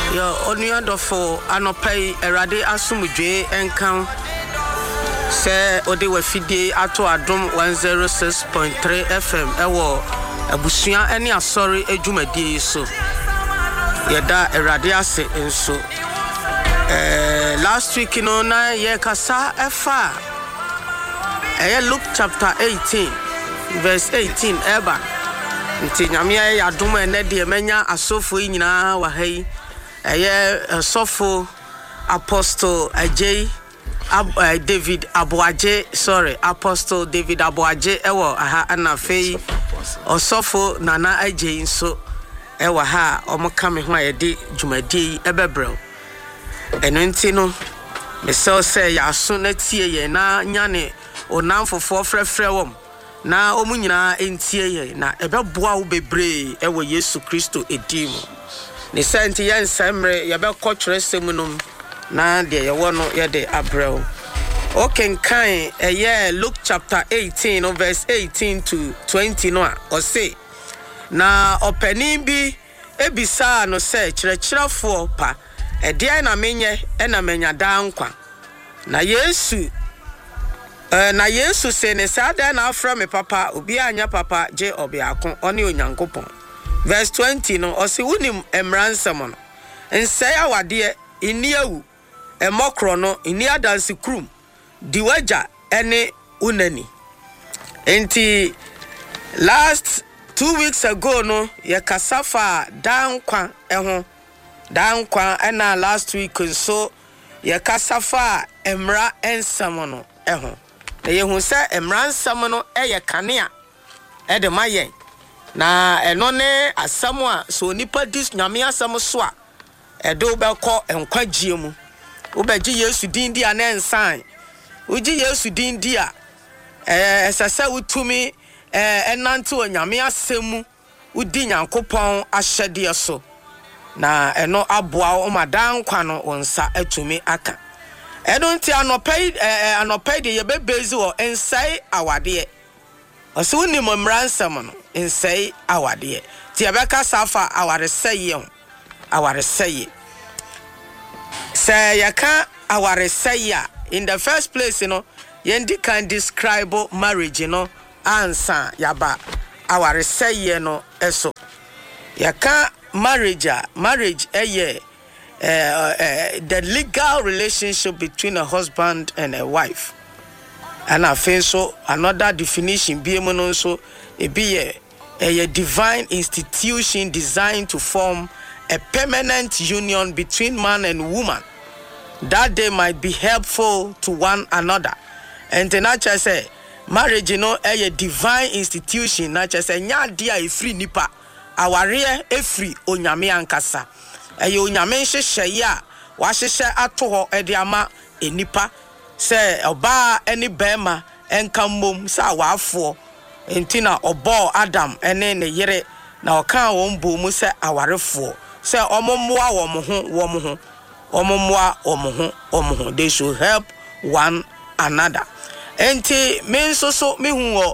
Yo onuado for anopai erade asumudwe enkan se ode wafidie ato adom 106.3 FM ewo abusua ene asori adwumadie so yeda erade ase enso last week no na ye kasa efa Luke chapter 18 verse 18 eba nti nyame ya adom ene de menya asofo nyina wa hai sofo Apostle David Aboaje, Apostle David Aboaje ewo aha anafei osofo Nana Aje nso ewo ha omoka me ho ayede dwumadie ebebrew eno nti no mesel say ya so na tie ye na nyane onamfofo frefre wom na omunyina entie ye na ebeboa wo bebre ewo Yesu Kristo edim ni senti yen semre ye be kwochre semunum na de ye wono ye de abrel okenkan Luke chapter 18 verse 18 to 20 no o say na opening bi ebisa no say kirechirafo pa ede na menye na menya dankwa na Yesu se ne sada na afra me papa obi anya papa je obiako oni onyankopon verse 20 no o se unim emransam no nsay awade ini awu emokro no ini adanse krum diwaja ene unani enti last 2 weeks ago no ye kasafa dankwa eho dankwa ena last week nso ye kasafa emra ensam no eho na ye hu se emra nsam no eye kanea e de mayen na eno ne asam a so nipa dis nyame asam so a edo be ko enkwagye mu wo beji Yesu din dia na ensan uji Yesu din dia esasa utumi enante onyame asemu udi nyankopon ahyede so na eno aboa o madan kwa no onsa atumi aka eno nti anopai de yebebezi wo ensai awade oso unim mransam no ensai awade ti yebeka safa awareseye say yaka awareseye in the first place yendi can describe marriage ansa yaba awareseye no eso yaka marriage the legal relationship between a husband and a wife. And I think so another definition be so it be a divine institution designed to form a permanent union between man and woman that they might be helpful to one another. And then I just say marriage a divine institution not just say nya dia e free nipa aware e free onyame ankasa ayo onyame hyehyeye a wa hyehye ato ho e de ama enipa se oba eni bema enka mom sa waafo entina obo Adam ene ne yere na oka won bo mu se awarefo se omommoa omoho they should help one another enti me so me hu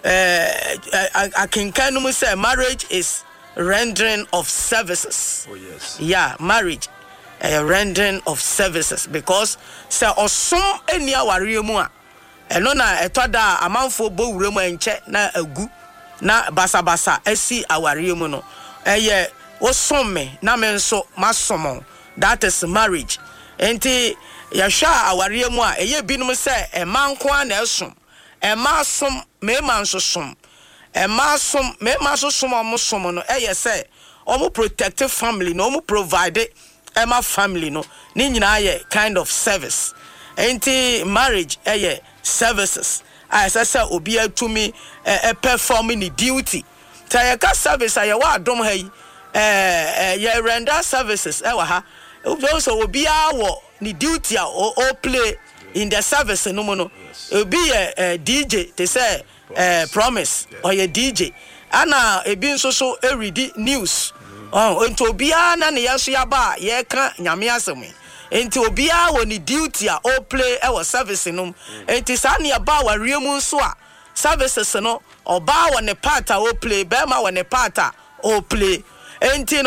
akinkan mu say marriage is rendering of services. Oh yes. Yeah, marriage a rendering of services because say osum eni aware mu a eno na etoda amanfo bo wure mu enche na agu na basabasa asi aware mu no eye osum me na me nso masomo that is marriage enti yahwa aware mu a eye binum say emanko na esum emasom me manso som emasom me manso som omosom no eye say omo protective family no omo provide ema family no ni nyina ye kind of service enti marriage eye services I say obi atumi performing the duty tayaka service aye wa adom ha ye render services e wa ha also obi awo ni duty o play in the service no mo no obi DJ they say promise or ye DJ ana ebi nso so read news enti obia na ne yeso yaba ye ka nyame asem enti obia wo ni duty a o play e wo service no enti sa ne yaba wa riemu nso a services no oba wo ne part a o play be ma wo ne part a o play enti no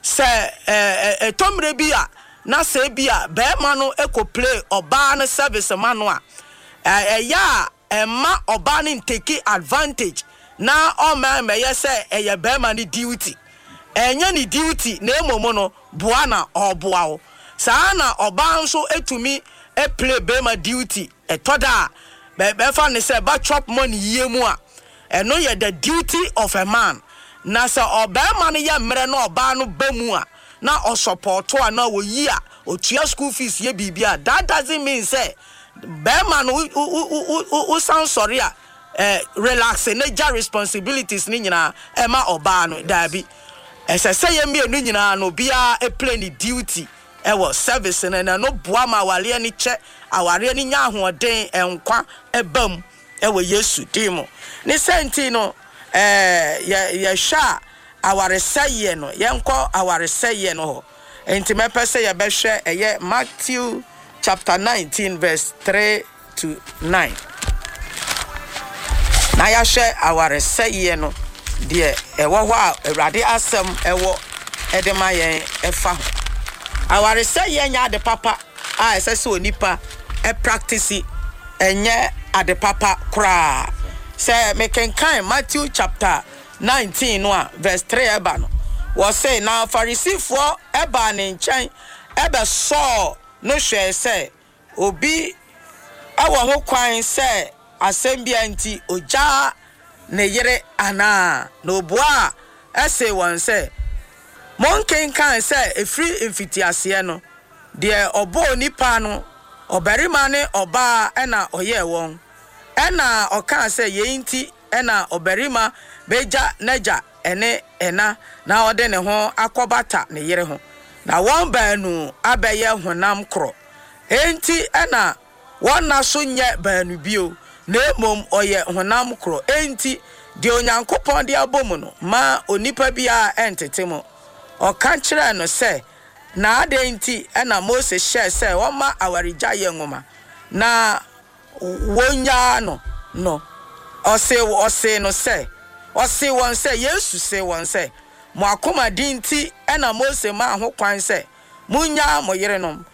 se tomre bia na se bia be ma no eko play oba no service ma no ya ma oba no take advantage na o ma meye se eye be ma ni duty enya ni duty na emomo no boa na oboa wo saa na oba nso etumi play be ma duty etoda be fa ne se ba chop money yemu a eno ye the duty of a man na se oba ma no ye mre na oba no bamu a na o support to na wo yi a o tua school fees ye bibia. That doesn't mean say be man who sound sorry relax and ja responsibilities ni nyina e ma oba no da bi ese say ye me no nyina no bia e play ni duty e wo service na no boa ma wale ni che aware ni nya ahoden enkwa e bam e wo Yesu dimo ni senti no ye sha aware saye no yenko aware saye no ho enti me pese ye be hwe eye Matthew chapter 19 verse 3 to 9 na ya hwe aware saye no de ewo ho a Awurade asem ewo edema yen efa aware saye nya de papa a esese onipa e practice enye ade papa kra se me kenkan Matthew chapter 19 no verse 3 eba no was say now Pharisee for eba ne nchen ebe so no hwe say obi awo ho kwan say asem bia nti oja ne yere ana no boa ese won say monken kan say efri mfitiase no de obo nipa no obarima ne oba ena oye won ena oka say ye nti ena obarima beja neja ene ena na ode ne ho akobata ne yere ho na won baanu abeye honam kro enti ena won na so nye baanu bio na emom oye honam kro enti de onyankopon de abom no ma onipa bia entetemo oka kire no se na ade enti ena Moses share se won ma awarija ye nwoma na wonya no ose no se ose won se Yesu se won se mo akoma dinti ena Mose ma ho kwan se munya mo yere no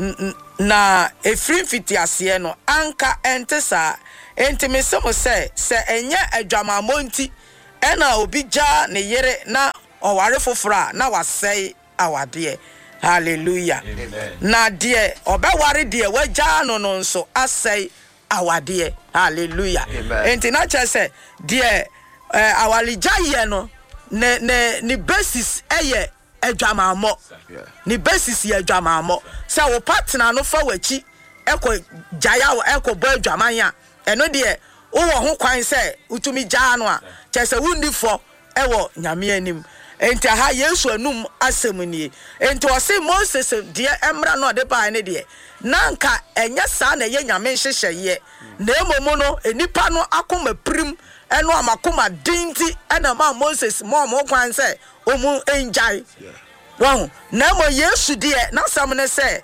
na efrim fitiase no anka entesa entimese mo se enye adwamamo nti ena obija ne yere na oware fofora na wasei awade. Hallelujah. Amen. Na de obeware de wagya no nso asei awade. Hallelujah. Enti na chese de awalija ye no ne basis eye adwamamo. Ni basis ye adwamamo. Se wo partner no fa wachi eko jaya wo eko bo adwamanya eno de wo ho kwan se utumi gya no a chese wundi fo ewo nyame anim. Enti ha Yesu anum asemnie enti o se Moses de emra no de ba ne de nanka enya sa na ye nyame hyehyeye na emomo no enipa no akoma prim eno amakoma dinti ena ma Moses mo kwan se omu enjai won na mo Yesu de na sam ne se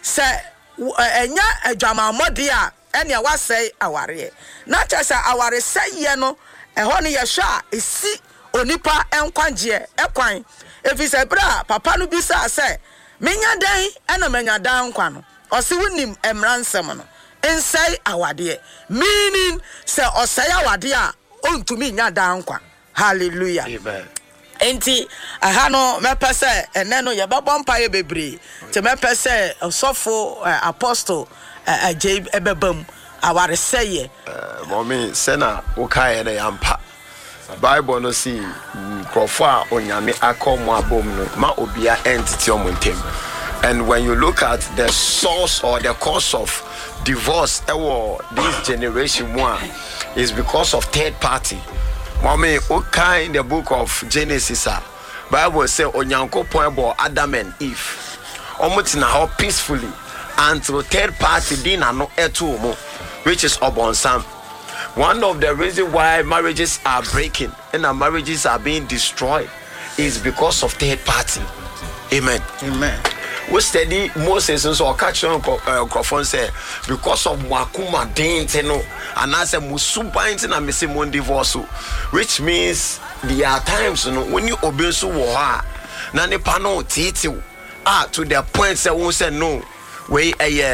enya adwamamo de a ene wasei aware na chesa aware seye no eho ne ye hwa esi onipa enkwanje ekwan efise bra papa no bisa se menya dan ena menya dan kwa no ose wonim emransem no ensai awade meaning se osai awade a ontumi nya dan kwa. Hallelujah. Amen. Enti aha no mepese ene no ye babompa ye bebre te mepese osofo apostle ajay ebebam aware seye mommy sena ukaye na yampa Bible no see profa onyame akomo abom no ma obia entity omontem. And when you look at the source or the cause of divorce this generation one is because of third party. Mommy, okay, in the book of Genesis, Bible say onyankopon bo Adam and Eve. Omutina how peacefully until third party dinner no etumo, which is obonsam. One of the reasons why marriages are breaking and our marriages are being destroyed is because of third party. Amen. Amen. We study Moses and so catch on microphone say because of Wakuma Dinteno and as a Musuba and Missing divorce, which means there are times when you obey so na nipa no titiw to the point say won say no we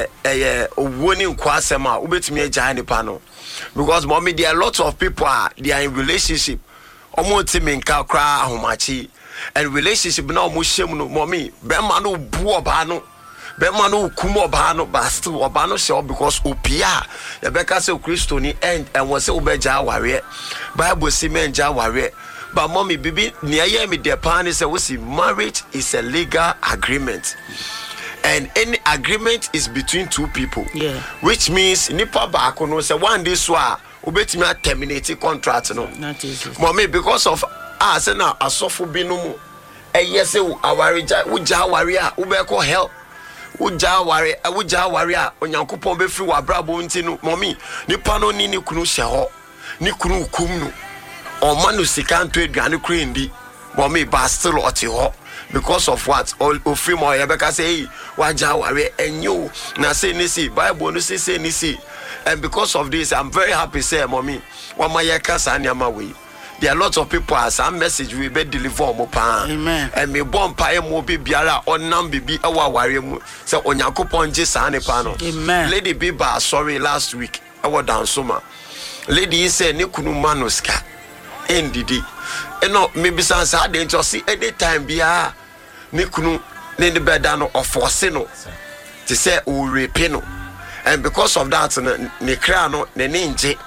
owoni nkwasem a obetumi agya nipa no because mommy there are lots of people they are in relationship omo timi nka kra ahomachi and relationship na omo hyem no mommy be ma no bu oba no be ma no kum oba no but still oba no show because opia ya beka say Kristo ni and won say obegya aware Bible say men gya aware. But mommy, baby, near me, the pan is a marriage is a legal agreement, and any agreement is between two people. Yeah. Which means nipa baako no say one this wa obetimi terminate contract no. Mommy, because of us na asofo bi no mu. Yes, awarija uja awaria ubeko help. Uja awaria onyankopon be free wa brabo ntinu. Mommy, nipa no ni kunu hye ho. Ni kunu kum no. Or manu sikanto eduane krendi mommy ba still oti ho because of what all free mo yebeka say waja ware enyo na say nisi Bible no say nisi and because of this I'm very happy say mommy wa mayeka sanyama we there are lots of people as a message we be deliver mo pa amen and me bon pa e mo bi biara onam bibi e wa ware mu say onyankopon je sane pa no amen lady biba sorry last week I was down soma lady say ne kunu manuska ndidi eno maybe sans ade nti osi any time bia ne kunu ne de beda no oforce no to say o rape no and because of that ne kra no ne nje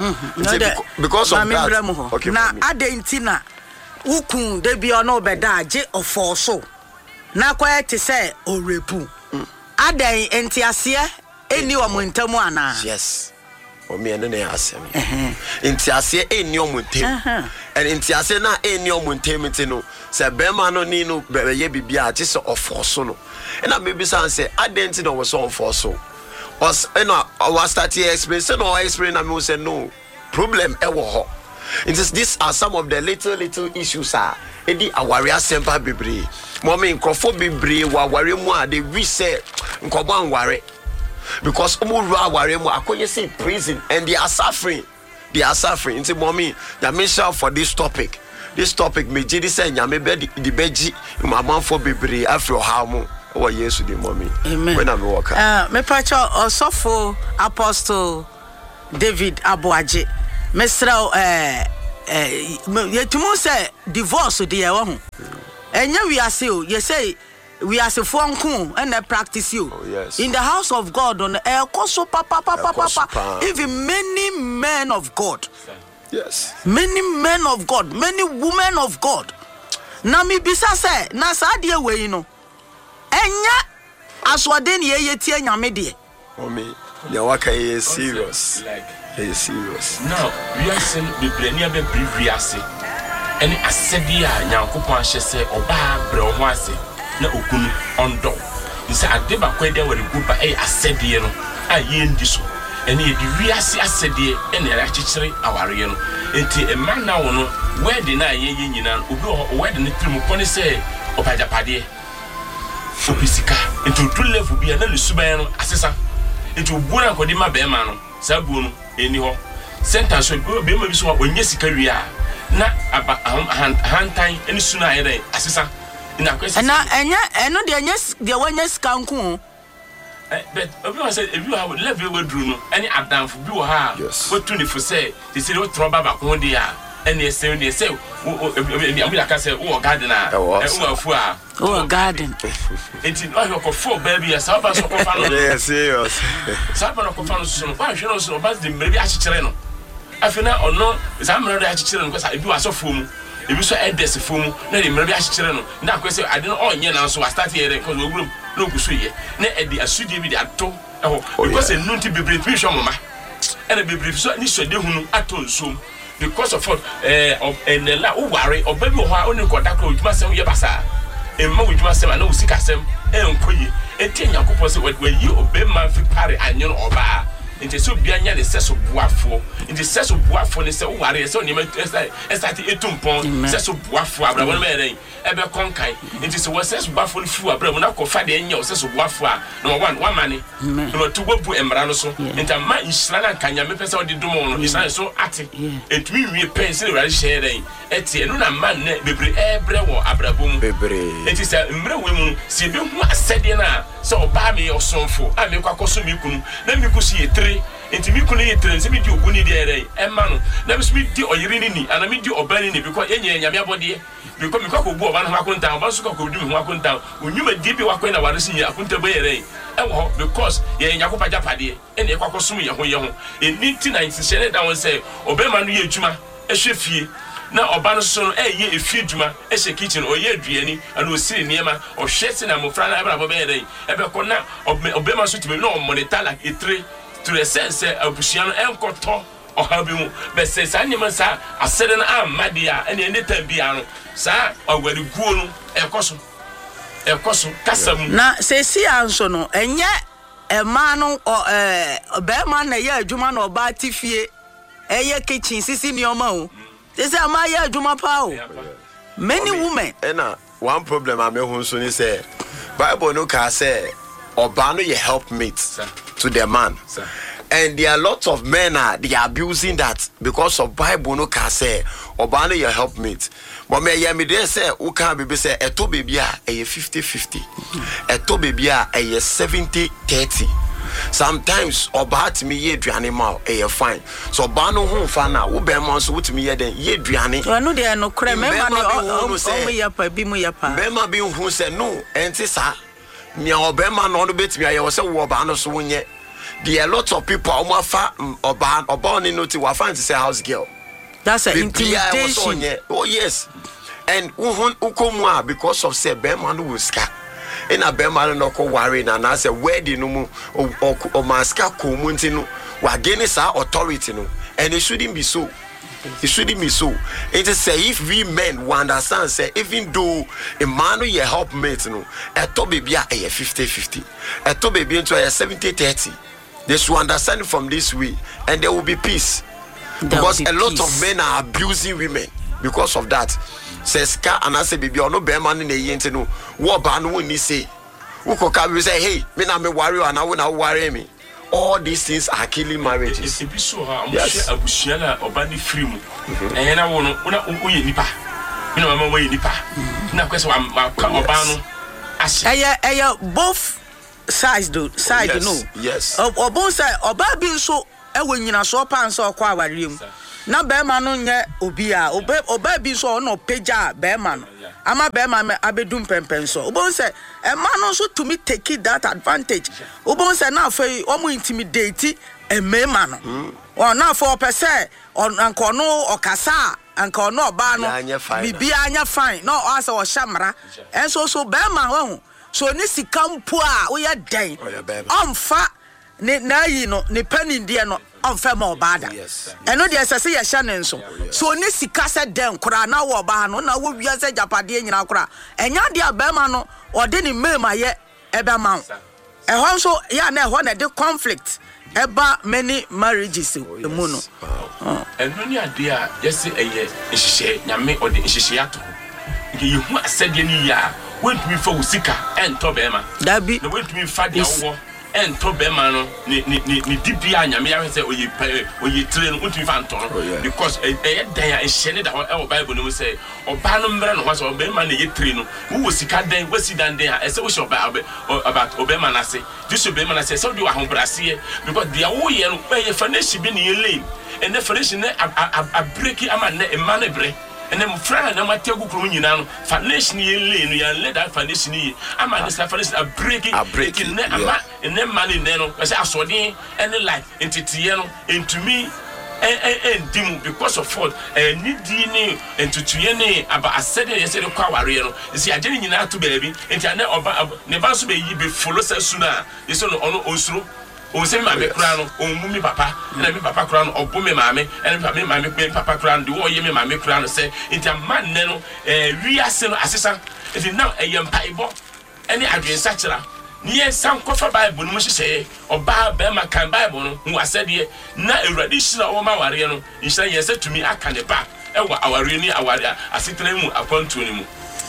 because of that okay na ade nti na ukun de bia no beda age oforso na kwa te say o rape ade enti ase eni o montamu ana yes o me ene na asem intiase eni omuntem and intiase na eni omuntem ntino se bema no ni no beye bibia ati se ofoso no na maybe say identity no was on foso was was start here explain say no explain na me say no problem e wo ho. These are some of the little issues edi awaria sempa bebre mommy nkrofo bebre wa aware mu a they wish say nkobo anware because umuru aware mu akonye say prison and they are suffering into mommy ya mention for this topic me jidi say nyame be di beji mama for bebre afro ha mu o yesu di mommy when am work me pacho osofo apostle David Aboaje mesra yetumu say divorce de ye wo ho enya we ase o ye say we as a nku and a practice you in the house of God on koso papa even many men of God yes many men of God many women of God na mi bisa say na sa de we no enya aswade ne ye tie nyame de mommy ya waka is serious serious now we are saying be brania be briviase any asedia nyankopon ahye say oba bre ho ase na okunu ondo nse ade ba kwede were gupa asede no ayendi so ene ye di wiase asede ene ya chichire aware no enti emma na wo no wede na ye nyina obi wede ne trimu kone se opajapade opisika enti to level bia na le suban no asesa enti obuona kodi ma be ma no sabuo no eni ho center so be ma bi so onye sika wi a na aba hantan eni suna ayere asesa na enya eno de enya de wanya skanku but obi was say if you have level we drew no any adamfo bi wo ha what to for say they say what trouble ba ko dey a any say am ya ka say wo garden a wo afu a wo garden enti o ko for baby ya sa ba so ko fa no yes serious sa ba no ko fa no so no ba hwe no so ba de mrebi a chikire no afina ono sa mrebi a chikire no ko sa ebi wa so fo mu ebi so edes fo mu na de mrebi a chikire no na akwese ade no onye na so wa start here because we group no kuso ye na edi asudie bi de ato because enunti bebre fi hwo mama ena bebre so ni so de hunu ato nsom because of enela wo ware obabi wo ha oni ko dakro odwuma sem ye basa emma odwuma sem na usika sem enkoye enti nyankopon se we yi obema fi pare anyo oba enti so bia nya de seso buafo enti seso buafo ne se wo ware se oni ma estati etumpon seso buafo abra won me eren ebe konkan enti se wo seso buafo ne fu abra mo na ko fa de nya seso buafo a no one mane no to go bu emra no so enti ma insira na kanya me pese odi domo no insira so ate enti mi wie pen se ware share den eti enu na man na bebre ebre wo abrabom bebre eti se mre we mu se be hu asede na se oba me osonfo a me kwakoso me kunu na me kusi yetre enti me kunu yetre se me di oguni de ere emma no na me so me di oyiri ni ana me di obani ni because enye nyame abode because me kwako bu oba no akonta oba so kwako di me hu akonta onyuma di bi wakon na ware sin akonta be ere ewo because ye nyakopa japade ene kwakoso me ye ho eni ti 90 da won say obema no ye adwuma ehwe fie na oba no so no ye efie adwuma ehwe kitchen oye aduani ana osiri niema ohwe se na mofra na ebra bo be ere ebeko na obema so timi no monitor like etre to the sense abusiano enkoto ohabi mu be se sa nyema sa asere na amadia ene tambia no sa ogwari guo no ekoso kasam na se si anso no enye ema no be ma na ye adwuma na oba tifie eye kitchen sisi ni oma o se ama ye adwuma pa o many women ena one problem am ehun so ni say Bible no ka say oba no ye helpmate to the man. And there are lots of men they are abusing that because of Bible no can say oba no your helpmate. But me ya me dey say who can be say eto baby a 50-50. Eto baby a 70-30. Sometimes oba to me ye duane ma fine. So oba no hu fa na wo be man so wo to me ye den ye duane. No dey no kra me ma no o ya pa bi mu ya pa. Be ma bi hu say no enti sa. Me oba ma no betimi aye wo say wo oba no so wonye. There are lots of people oba ni noti wa fan to say house girl. That's an intimidation. Oh yes. And ukomwa because of say be man will ska. In a be man no ko worry na na say wedding no mu o maska ko mu ntinu wa gene sa authority no. And it shouldn't be so. It shouldn't be so. It is say if we men will understand say even though a man will helpmate no, a to baby a 50-50. A to baby into a 70-30. They should understand it from this way, and there will be peace. Because a lot of men are abusing women because of that. Says ka and I say baby or no bear man in the yente no. What ban when he say? Who can say hey, me na me worry and I will not worry me. All these things are killing marriages. It's so hard. Abusiana obani free mu. And I want una uye nipa. You know mama uye nipa. Na kwese wa obano. Aya both sides do side yes, no. Yes. Obon say oba bi so ewe nyina so pan so kwa awarem. Na be ma no nye obi a oba bi so no peja be ma no. Ama be ma abedum pempen so. Obon say e ma no so to me take that advantage. Obon say na afei omo intimidate e me ma no. O na for pese anko no okasa anko no oba no bibi anya fine. No o asa o shamra. Enso so be ma ho. So ni sikampo a wo ya dan onfa ne na yi no ne panin de no onfa ma obada eno de sese ye hya ne nso so ni sika se den kura na wo ba no na wo wia se japade nyina kura enya de abema no ode ni mema ye ebe ma e ho so ya na e ho na de conflict eba many marriages emu no eno ni ade a yesi eye ehihye nyame ode ehihye ato nke yehu asede ni ya when to me for usika and to bema that be the way to me fa dia wo and to bema no ni dibia nyame ya say oyi train no to me fa nto because e dan ya ehye ne da e Bible no say oba no mbre no ho so bema na ye train no wo sika dan wasi dan dan e say wo shoba about obema na say this obema na say so do ahombrase because dia wo ye no e fa na shi bi ne ye lane and the foundation na a break ama na e ma na bre and then friend na mategu krum nyina no foundation ye lane no ya let that foundation ye ama this foundation a breaking na ama and then money no say asodin and like entity no into me and dim because of fault nidi ni entutuye ni aba asede ye say kwa ware no see agene nyina to baby enti na oba ne ba so be yi be follow sesuna ye so no ono osuro o se ma me kura no o mu mi papa na mi papa kura no obo me maame na mi maame pe papa kura no de wo ye me maame kura no se enti man ne no wi ase no asesa enti now eyempa ibo eni adwen sachira ni ye san kofa Bible no mo hye oba be ma kan Bible no hu asede na ewrade hira wo ma ware no nhira ye se tumi aka ne ba ewa aware ni aware asetena mu akwantu ni mu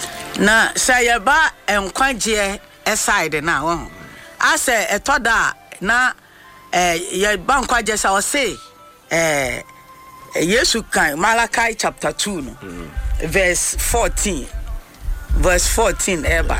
na say ba enkwagye aside na wo ase etoda na ye bankwa jesa o say Yesu kan Malachi chapter 2 no. Verse 14. Verse 14 eba.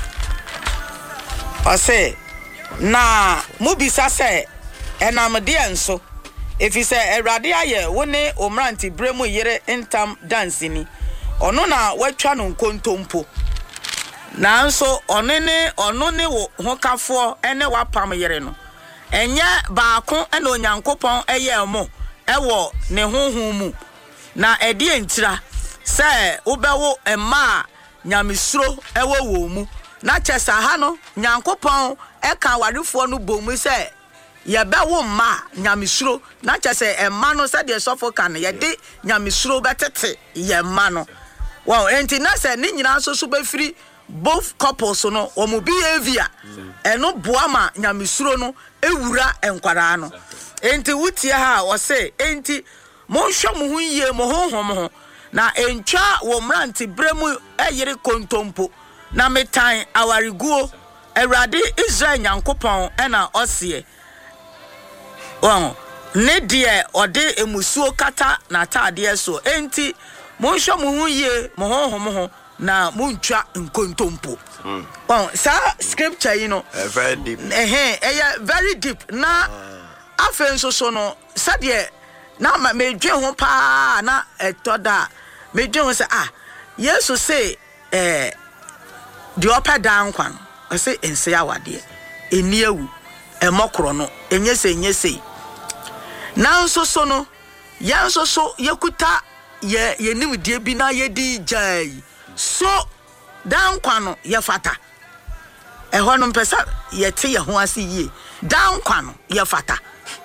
O say na mubisa say enamde enso if you say Awurade aye wo ne omranti bremu yere entam dance ni ono na watwa no nkontompo nanso ono ne wo hokafo ene wapam yere no enye baako ene onyankopon eye mo ewo ne honhom mu na edi entira se ubewo ema nyamesuro ewo wo mu na chesa ha no nyankopon eka warefo no bomu se ye bewo ma nyamesuro na chese ema no se de sofo kan ye de nyamesuro betete ye ma no wow enti na se ni nyina so so befiri both couples no omo behavior eno boama nyamesuro no ewura enkwara no enti wutia ha o se enti monhwe mo hu yie mo honhom ho na entwa wo mranti bremu eyire kontompo na metan awariguo Awurade Israel nyankopon ena osie won ne de ode emusuo kata na taade so enti monhwe mo hu yie mo honhom ho na muntwa nkontompo won sa scripture you know very deep very deep na afenso so no sade na me dwe ho pa na etoda me dwe ho se Yesu say the upper down kwan I say ense awade eni ewu emokro no enyese nanso so no yanso so yekuta ye nimdie bi na ye di jai so down kwan no ye fata eho no mpesa ye te ye ho ase yie down kwan no ye fata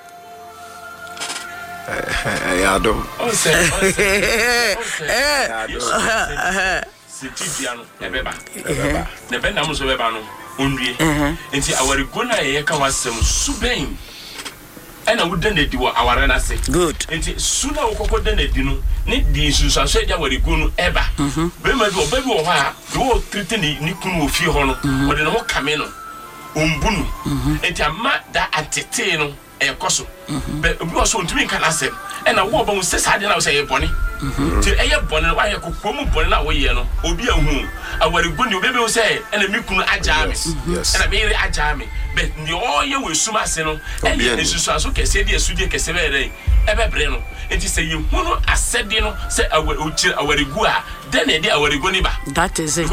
Yado. Sitibiano ebeba. Ne benda mo so beba no onwie. Enti awarigo na ye ka wasem suben. Ena wuda na di wo aware na se. Good. Enti suna wo kokko da na di no ne di susu aso dia awarigo no eba. Be ma bi obabi wo ha wo trite ni kunu ofie ho no. Wo de no ho kame no. Ombunu. Enti ama da atete no ekoso. Be obi wo so ntumi kan asem. Ena wo ba mu se sa de na wo se ye boni. Ti eye boni wa ye kokko mu boni na wo ye no obi ahu awarigo ni obi be wo se ena mi kunu aja me. Ena be yire aja me. But the all ye we suma se no eye esusu aso kese de esudie kese be re ebebre no enti se ye hunu asede no se awarigo a den e de awarigo ni ba. That is it.